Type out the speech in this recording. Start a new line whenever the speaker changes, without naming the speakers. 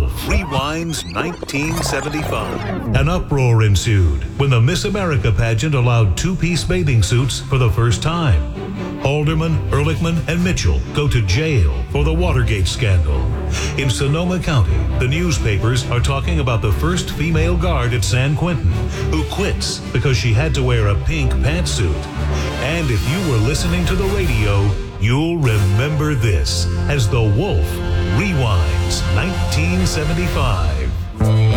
Wolf rewinds 1975. An uproar ensued when the Miss America pageant allowed two-piece bathing suits for the first time. Halderman, Ehrlichman, and Mitchell go to jail for the Watergate scandal. In Sonoma County, the newspapers are talking about the first female guard at San Quentin who quits because she had to wear a pink pantsuit. And if you were listening to the radio, you'll remember this as the Wolf rewinds 1975.